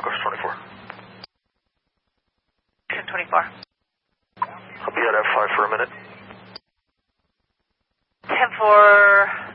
course 24. 24. I'll be at F5 for a minute. 10-4.